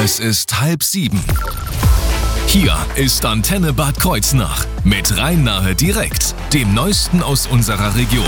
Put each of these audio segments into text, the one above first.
Es ist 6:30. Hier ist Antenne Bad Kreuznach mit Rhein-Nahe direkt, dem Neuesten aus unserer Region.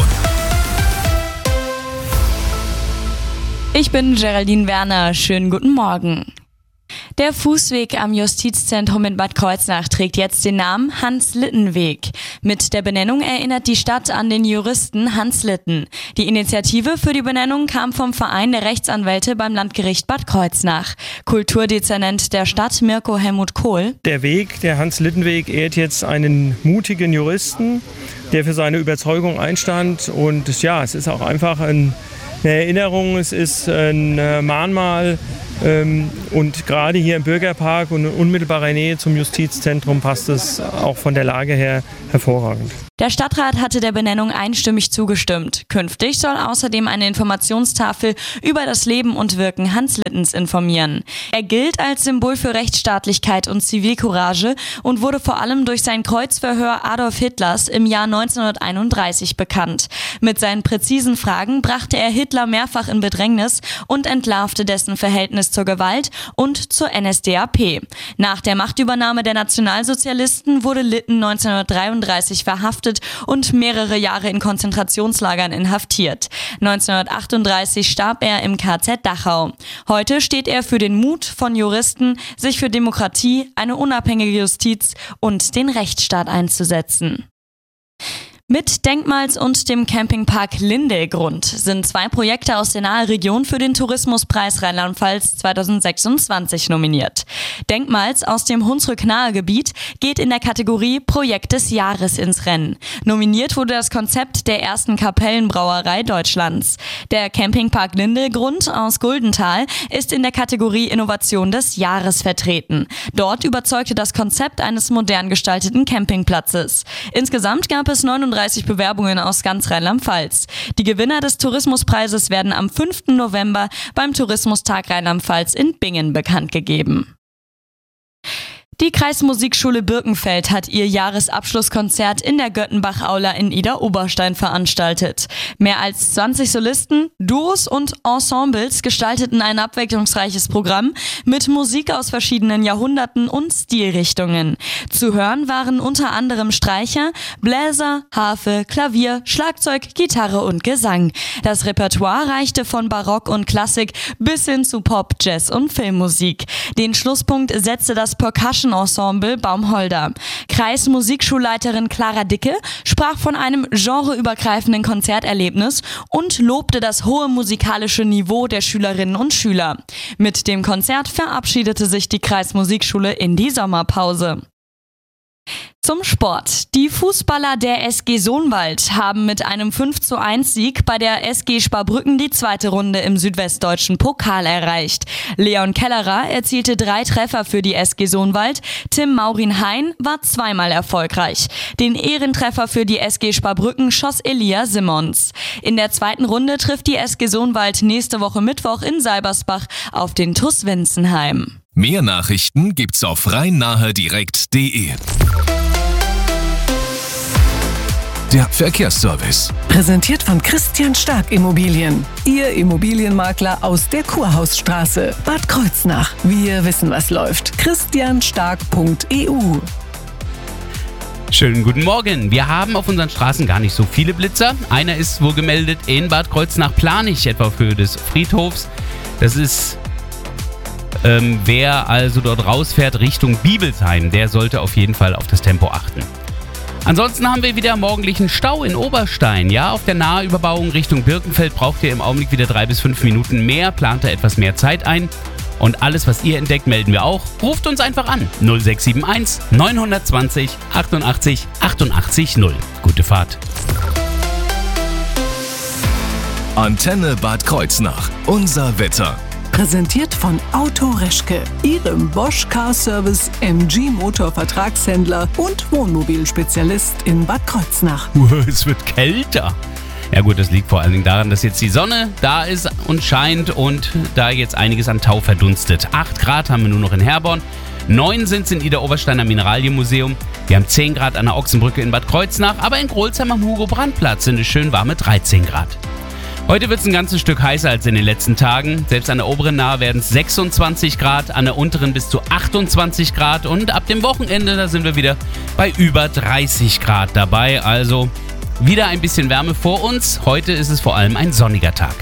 Ich bin Geraldine Werner, schönen guten Morgen. Der Fußweg am Justizzentrum in Bad Kreuznach trägt jetzt den Namen Hans-Litten-Weg. Mit der Benennung erinnert die Stadt an den Juristen Hans Litten. Die Initiative für die Benennung kam vom Verein der Rechtsanwälte beim Landgericht Bad Kreuznach. Kulturdezernent der Stadt Mirko Helmut Kohl. Der Weg, der Hans-Litten-Weg, ehrt jetzt einen mutigen Juristen, der für seine Überzeugung einstand. Und ja, es ist auch einfach eine Erinnerung, es ist ein Mahnmal. Und gerade hier im Bürgerpark und in unmittelbarer Nähe zum Justizzentrum passt es auch von der Lage her hervorragend. Der Stadtrat hatte der Benennung einstimmig zugestimmt. Künftig soll außerdem eine Informationstafel über das Leben und Wirken Hans Littens informieren. Er gilt als Symbol für Rechtsstaatlichkeit und Zivilcourage und wurde vor allem durch sein Kreuzverhör Adolf Hitlers im Jahr 1931 bekannt. Mit seinen präzisen Fragen brachte er Hitler mehrfach in Bedrängnis und entlarvte dessen Verhältnis zur Gewalt und zur NSDAP. Nach der Machtübernahme der Nationalsozialisten wurde Litten 1933 verhaftet und mehrere Jahre in Konzentrationslagern inhaftiert. 1938 starb er im KZ Dachau. Heute steht er für den Mut von Juristen, sich für Demokratie, eine unabhängige Justiz und den Rechtsstaat einzusetzen. Mit Denkmals und dem Campingpark Lindegrund sind 2 Projekte aus der nahen Region für den Tourismuspreis Rheinland-Pfalz 2026 nominiert. Denkmals aus dem Hunsrück-Nahe-Gebiet geht in der Kategorie Projekt des Jahres ins Rennen. Nominiert wurde das Konzept der ersten Kapellenbrauerei Deutschlands. Der Campingpark Lindegrund aus Guldenthal ist in der Kategorie Innovation des Jahres vertreten. Dort überzeugte das Konzept eines modern gestalteten Campingplatzes. Insgesamt gab es 39 Bewerbungen aus ganz Rheinland-Pfalz. Die Gewinner des Tourismuspreises werden am 5. November beim Tourismustag Rheinland-Pfalz in Bingen bekannt gegeben. Die Kreismusikschule Birkenfeld hat ihr Jahresabschlusskonzert in der Göttenbach-Aula in Idar-Oberstein veranstaltet. Mehr als 20 Solisten, Duos und Ensembles gestalteten ein abwechslungsreiches Programm mit Musik aus verschiedenen Jahrhunderten und Stilrichtungen. Zu hören waren unter anderem Streicher, Bläser, Harfe, Klavier, Schlagzeug, Gitarre und Gesang. Das Repertoire reichte von Barock und Klassik bis hin zu Pop, Jazz und Filmmusik. Den Schlusspunkt setzte das Percussion-Ensemble Baumholder. Kreismusikschulleiterin Clara Dicke sprach von einem genreübergreifenden Konzerterlebnis und lobte das hohe musikalische Niveau der Schülerinnen und Schüler. Mit dem Konzert verabschiedete sich die Kreismusikschule in die Sommerpause. Zum Sport. Die Fußballer der SG Sohnwald haben mit einem 5:1-Sieg bei der SG Sparbrücken die 2. Runde im südwestdeutschen Pokal erreicht. Leon Kellerer erzielte 3 Treffer für die SG Sohnwald. Tim Maurin Hein war 2-mal erfolgreich. Den Ehrentreffer für die SG Sparbrücken schoss Elia Simmons. In der 2. Runde trifft die SG Sohnwald nächste Woche Mittwoch in Seibersbach auf den TuS Winzenheim. Mehr Nachrichten gibt's auf rhein-nahe-direkt.de. Der Verkehrsservice. Präsentiert von Christian Stark Immobilien. Ihr Immobilienmakler aus der Kurhausstraße, Bad Kreuznach. Wir wissen, was läuft. christianstark.eu. Schönen guten Morgen. Wir haben auf unseren Straßen gar nicht so viele Blitzer. Einer ist wohl gemeldet in Bad Kreuznach-Planich, etwa auf Höhe des Friedhofs. Das ist wer also dort rausfährt Richtung Bibelsheim, der sollte auf jeden Fall auf das Tempo achten. Ansonsten haben wir wieder morgendlichen Stau in Oberstein. Ja, auf der Nahüberbauung Richtung Birkenfeld braucht ihr im Augenblick wieder 3 bis 5 Minuten mehr, plant da etwas mehr Zeit ein. Und alles, was ihr entdeckt, melden wir auch. Ruft uns einfach an. 0671 920 88 88 0. Gute Fahrt. Antenne Bad Kreuznach. Unser Wetter. Präsentiert von Auto Reschke, Ihrem Bosch Car Service, MG Motor Vertragshändler und Wohnmobilspezialist in Bad Kreuznach. Es wird kälter. Ja gut, das liegt vor allen Dingen daran, dass jetzt die Sonne da ist und scheint und da jetzt einiges an Tau verdunstet. 8 Grad haben wir nur noch in Herborn, 9 sind es in Idar-Obersteiner Mineralienmuseum, wir haben 10 Grad an der Ochsenbrücke in Bad Kreuznach, aber in Grolsheim am Hugo-Brandt-Platz sind es schön warme 13 Grad. Heute wird es ein ganzes Stück heißer als in den letzten Tagen. Selbst an der oberen Nahe werden es 26 Grad, an der unteren bis zu 28 Grad. Und ab dem Wochenende, da sind wir wieder bei über 30 Grad dabei. Also wieder ein bisschen Wärme vor uns. Heute ist es vor allem ein sonniger Tag.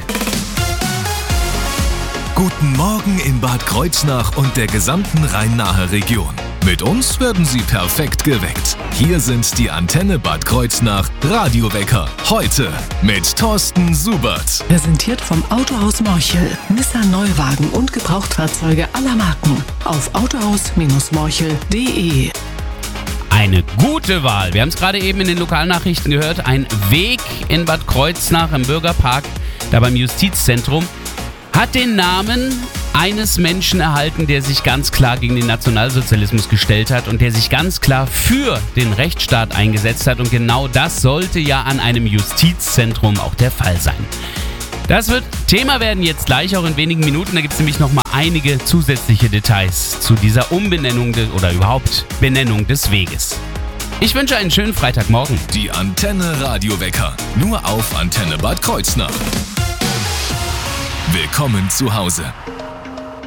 Guten Morgen in Bad Kreuznach und der gesamten Rhein-Nahe Region. Mit uns werden Sie perfekt geweckt. Hier sind die Antenne Bad Kreuznach Radiowecker. Heute mit Thorsten Subert. Präsentiert vom Autohaus Morchel. Nissan Neuwagen und Gebrauchtfahrzeuge aller Marken. Auf autohaus-morchel.de. Eine gute Wahl. Wir haben es gerade eben in den Lokalnachrichten gehört. Ein Weg in Bad Kreuznach im Bürgerpark, da beim Justizzentrum, hat den Namen eines Menschen erhalten, der sich ganz klar gegen den Nationalsozialismus gestellt hat und der sich ganz klar für den Rechtsstaat eingesetzt hat. Und genau das sollte ja an einem Justizzentrum auch der Fall sein. Das wird Thema werden jetzt gleich, auch in wenigen Minuten. Da gibt es nämlich noch mal einige zusätzliche Details zu dieser Umbenennung oder überhaupt Benennung des Weges. Ich wünsche einen schönen Freitagmorgen. Die Antenne Radiowecker. Nur auf Antenne Bad Kreuznach. Willkommen zu Hause.